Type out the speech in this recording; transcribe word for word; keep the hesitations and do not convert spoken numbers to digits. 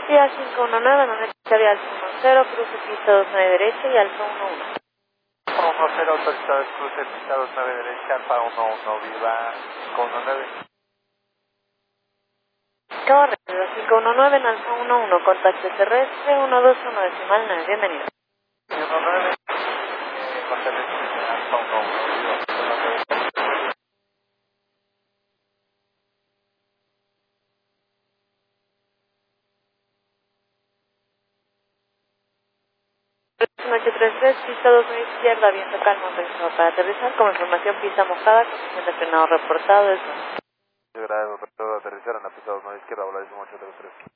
Vía cinco uno nueve, no necesitaría Alfa uno cero, cruce pista dos nueve derecha y Alfa uno uno. uno cero autorizado, cruce pista dos nueve derecha, Alfa uno uno, viva cinco uno nueve. Correcto, cinco uno nueve en Alfa uno uno, contacto terrestre uno dos uno decimal nueve, bienvenido. uno nueve, eh, con terrestre, Alfa uno uno, viva cinco uno nueve. ocho tres tres, pista dos nueve izquierda, viento calmo, autorizado para aterrizar, como información pista mojada, condición de frenado reportado, es Gracias, todo aterrizar en la pista dos nueve izquierda, volar ocho tres tres.